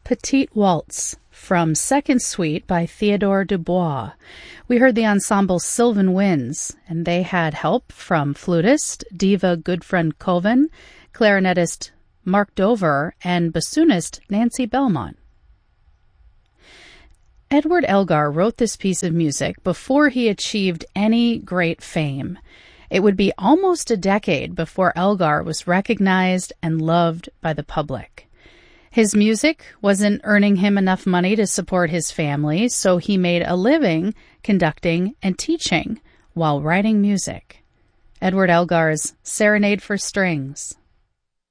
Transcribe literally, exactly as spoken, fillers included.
Petite Waltz from Second Suite by Theodore Dubois. We heard the ensemble Sylvan Winds, and they had help from flutist Diva Goodfriend Coven, clarinetist Mark Dover, and bassoonist Nancy Belmont. Edward Elgar wrote this piece of music before he achieved any great fame. It would be almost a decade before Elgar was recognized and loved by the public. His music wasn't earning him enough money to support his family, so he made a living conducting and teaching while writing music. Edward Elgar's Serenade for Strings.